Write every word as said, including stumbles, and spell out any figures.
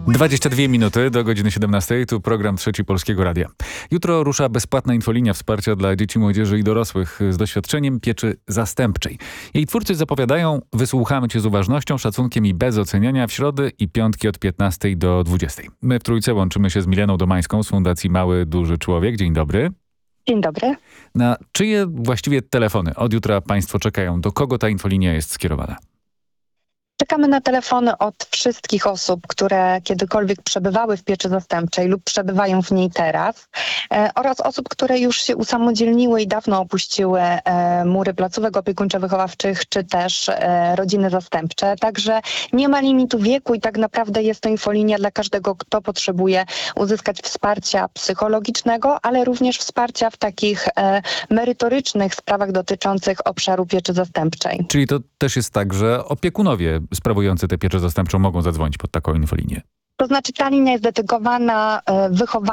dwadzieścia dwie minuty do godziny siedemnastej. Tu program Trzeci Polskiego Radia. Jutro rusza bezpłatna infolinia wsparcia dla dzieci, młodzieży i dorosłych z doświadczeniem pieczy zastępczej. Jej twórcy zapowiadają: wysłuchamy Cię z uważnością, szacunkiem i bez oceniania w środy i piątki od piętnastej do dwudziestej. My w Trójce łączymy się z Mileną Domańską z Fundacji Mały Duży Człowiek. Dzień dobry. Dzień dobry. Na czyje właściwie telefony od jutra Państwo czekają? Do kogo ta infolinia jest skierowana? Czekamy na telefony od wszystkich osób, które kiedykolwiek przebywały w pieczy zastępczej lub przebywają w niej teraz, e, oraz osób, które już się usamodzielniły i dawno opuściły e, mury placówek opiekuńczo-wychowawczych, czy też e, rodziny zastępcze. Także nie ma limitu wieku i tak naprawdę jest to infolinia dla każdego, kto potrzebuje uzyskać wsparcia psychologicznego, ale również wsparcia w takich e, merytorycznych sprawach dotyczących obszaru pieczy zastępczej. Czyli to też jest tak, że opiekunowie sprawujący tę pieczę zastępczą mogą zadzwonić pod taką infolinię? To znaczy ta linia jest dedykowana e, wychowaniu